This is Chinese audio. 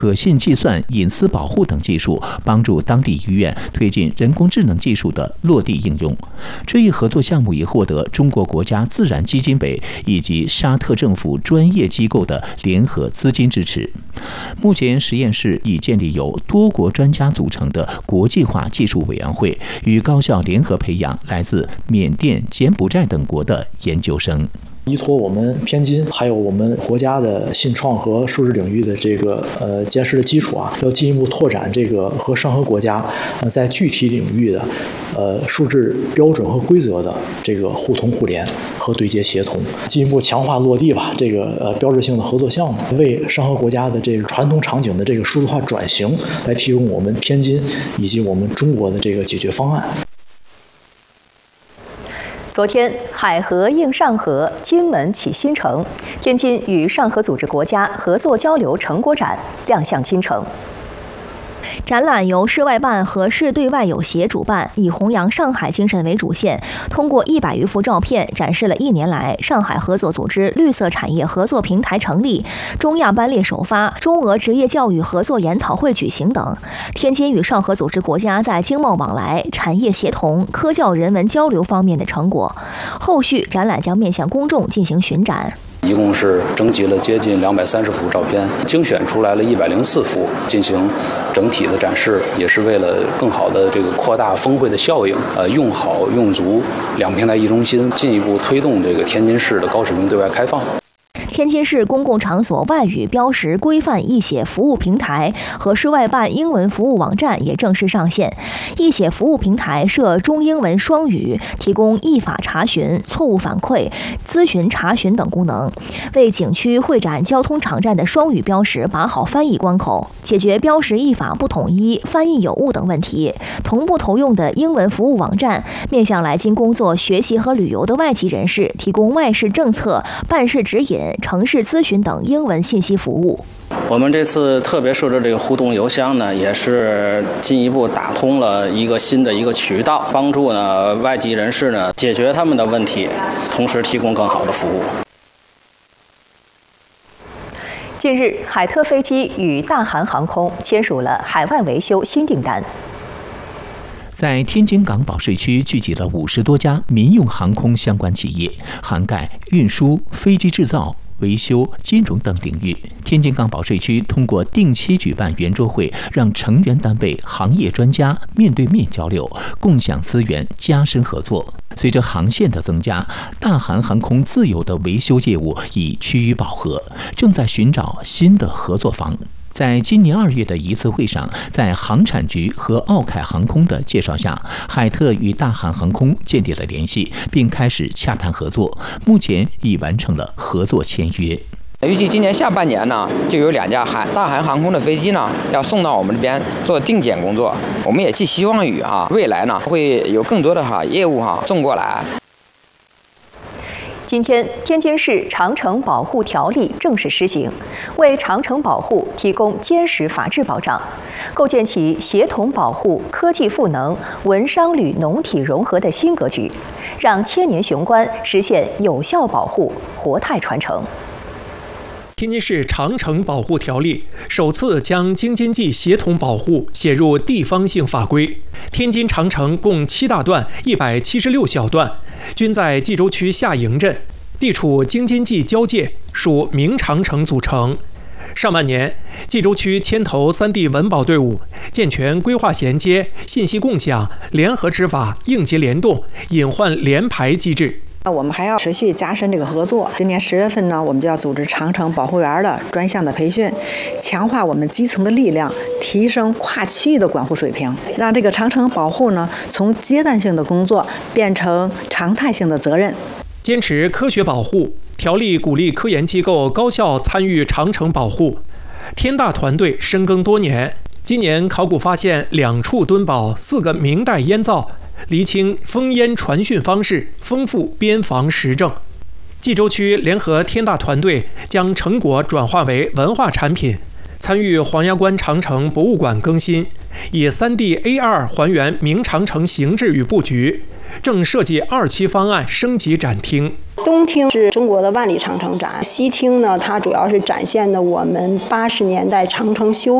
可信计算、隐私保护等技术，帮助当地医院推进人工智能技术的落地应用。这一合作项目已获得中国国家自然基金委以及沙特政府专业机构的联合资金支持。目前，实验室已建立由多国专家组成的国际化技术委员会，与高校联合培养来自缅甸、柬埔寨等国的研究生。 依托我们天津还有我们国家的信创和数字领域的这个坚实的基础啊，要进一步拓展这个和上合国家在具体领域的数字标准和规则的这个互通互联和对接协同，进一步强化落地吧这个标志性的合作项目，为上合国家的这个传统场景的这个数字化转型来提供我们天津以及我们中国的这个解决方案。 昨天，海河应上河，金门启新城，天津与上合组织国家合作交流成果展亮相京城。 展览由市外办和市对外友协主办，以弘扬上海精神为主线，通过100余幅照片展示了1年来上海合作组织绿色产业合作平台成立、中亚班列首发、中俄职业教育合作研讨会举行等。天津与上合组织国家在经贸往来、产业协同、科教人文交流方面的成果。后续展览将面向公众进行巡展。 一共是征集了接近230幅照片，精选出来了104幅进行整体的展示，也是为了更好的这个扩大峰会的效应，用好用足两平台一中心，进一步推动这个天津市的高水平对外开放。 天津市公共场所外语标识规范译写服务平台和市外办英文服务网站也正式上线。译写服务平台设中英文双语，提供译法查询、错误反馈、咨询查询等功能，为景区会展交通场站的双语标识把好翻译关口，解决标识译法不统一、翻译有误等问题。同步投用的英文服务网站，面向来京工作、学习和旅游的外籍人士，提供外事政策、办事指引、城市咨询等英文信息服务。 我们这次特别设置这个互动邮箱呢，也是进一步打通了一个新的渠道，帮助呢外籍人士呢解决他们的问题，同时提供更好的服务。 近日，海特飞机与大韩航空签署了海外维修新订单。 在天津港保税区聚集了50多家民用航空相关企业，涵盖运输、飞机制造、维修、金融等领域。天津港保税区通过定期举办圆桌会，让成员单位行业专家面对面交流，共享资源，加深合作。随着航线的增加，大韩航空自有的维修业务已趋于饱和，正在寻找新的合作方。在今年2月的一次会上，在航产局和奥凯航空的介绍下，海特与大韩航空建立了联系，并开始洽谈合作，目前已完成了合作签约。 预计今年下半年呢，就有2架大韩航空的飞机呢要送到我们这边做定检工作。我们也寄希望于未来呢会有更多的业务送过来。 今天，天津市长城保护条例正式施行，为长城保护提供坚实法治保障，构建起协同保护、科技赋能、文商旅农体融合的新格局，让千年雄关实现有效保护、活态传承。 天津市长城保护条例首次将京津冀协同保护写入地方性法规。天津长城共7大段176小段，均在冀州区下营镇，地处京津冀交界，属明长城组成。上半年，冀州区牵头3地文保队伍，健全规划衔接、信息共享、联合执法、应急联动、隐患联排机制。 我们还要持续加深这个合作。今年10月份呢，我们就要组织长城保护员的专项的培训，强化我们基层的力量，提升跨区域的管护水平，让这个长城保护呢从阶段性的工作变成常态性的责任。 坚持科学保护，条例鼓励科研机构高校参与长城保护。天大团队深耕多年，今年考古发现2处墩堡、4个明代烟灶，厘清封烟传讯方式，丰富边防实证。冀州区联合天大团队将成果转化为文化产品，参与黄崖关长城博物馆更新，以3D AR 还原明长城形制与布局， 正设计2期方案升级展厅。 东厅是中国的万里长城展，西厅呢，它主要是展现的我们80年代长城修